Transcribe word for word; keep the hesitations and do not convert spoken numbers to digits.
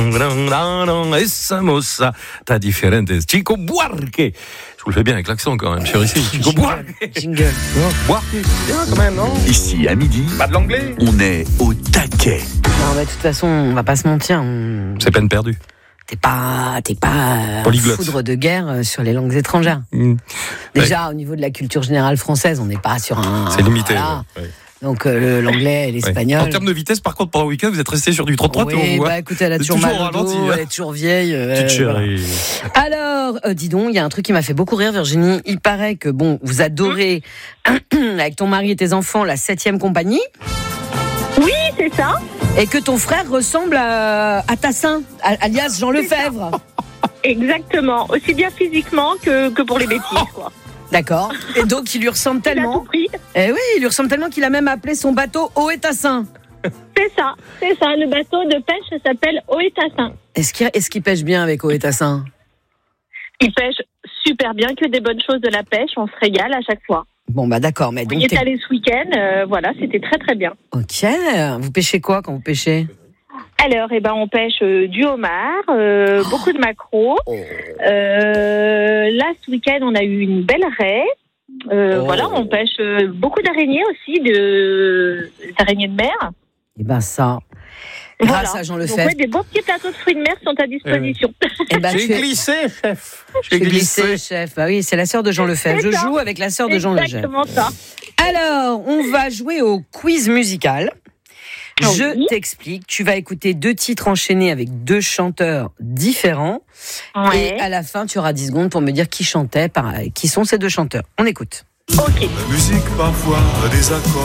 Esa mossa, ta differente. Chico Buarque. Je vous le fais bien avec l'accent quand même, cher ici. Chico Buarque. Jingle. Buarque. Bien quand même, non? Ici, à midi, Pas de l'anglais. on est au taquet. Non, mais de toute façon, on va pas se mentir. On... C'est peine perdue. T'es pas, t'es pas euh, Polyglotte. foudre de guerre euh, sur les langues étrangères. Mmh. Déjà, au niveau de la culture générale française, on n'est pas sur un. C'est limité. Voilà. Ouais, ouais. Donc euh, l'anglais et l'espagnol. En termes de vitesse, par contre, pendant le week-end, vous êtes resté sur du trente-trois. Oui, bah écoute, elle a C'est toujours mal toujours au au ralenti, dos, hein. elle est toujours vieille. euh, Petite voilà. chérie. Alors, euh, dis donc, il y a un truc qui m'a fait beaucoup rire, Virginie. Il paraît que, bon, vous adorez, avec ton mari et tes enfants, la septième compagnie, Oui, c'est ça. et que ton frère ressemble à, à Tassin, alias Jean Lefebvre. Exactement. Aussi bien physiquement que, que pour les bêtises, quoi. D'accord. Et donc, il lui ressemble Il a tout tellement. pris. Eh oui, il lui ressemble tellement qu'il a même appelé son bateau Oetassin. C'est ça. C'est ça. Le bateau de pêche s'appelle Oetassin. Est-ce qu'il, est-ce qu'il pêche bien avec Oetassin? Il pêche super bien, que des bonnes choses de la pêche. On se régale à chaque fois. Bon, bah d'accord, mais On donc. y est t'es- allé ce week-end. euh, voilà, c'était très très bien. Ok. Vous pêchez quoi quand vous pêchez? Alors, eh ben, on pêche euh, du homard, euh, beaucoup de maquereaux. Oh. Euh, là, ce week-end, on a eu une belle raie. Euh, Oh. Voilà, on pêche euh, beaucoup d'araignées aussi, de d'araignées de mer. Eh ben ça. Grâce Voilà. à Jean Donc, Lefebvre. ouais, des beaux petits plateaux de fruits de mer sont à disposition. Eh ben, J'ai tu es- glissé, chef. J'ai glissé, chef. Ah oui, c'est la sœur de Jean Lefebvre. C'est Je ça. joue avec la sœur de Jean Lefebvre. Exactement ça. Alors, on va jouer au quiz musical. Ah Je oui. t'explique. Tu vas écouter deux titres enchaînés avec deux chanteurs différents. Ouais. Et à la fin, tu auras dix secondes pour me dire qui chantait, par... qui sont ces deux chanteurs. On écoute. Ok. La musique parfois a des accords.